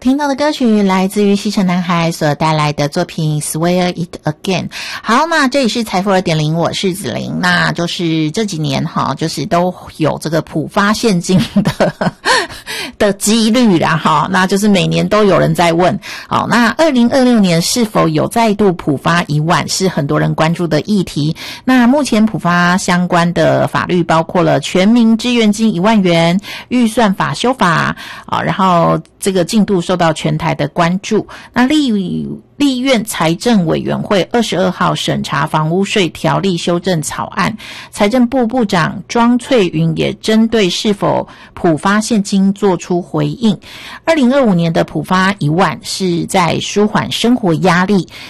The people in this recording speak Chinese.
听到的歌曲来自于西城男孩所带来的作品 Swear It Again。 好，那这里是财富 2.0， 我是子琳。那就是这几年就是都有这个普发现金的几率啦那就是每年都有人在问。好，那2026年是否有再度普发1万，是很多人关注的议题。那目前普发相关的法律包括了全民志愿金1万元、预算法修法然后这个进度受到全台的关注。那立院财政委员会22号审查房屋税条例修正草案，财政部部长庄翠云也针对是否普发现金做出回应。2025年的普发1万是在舒缓生活压力，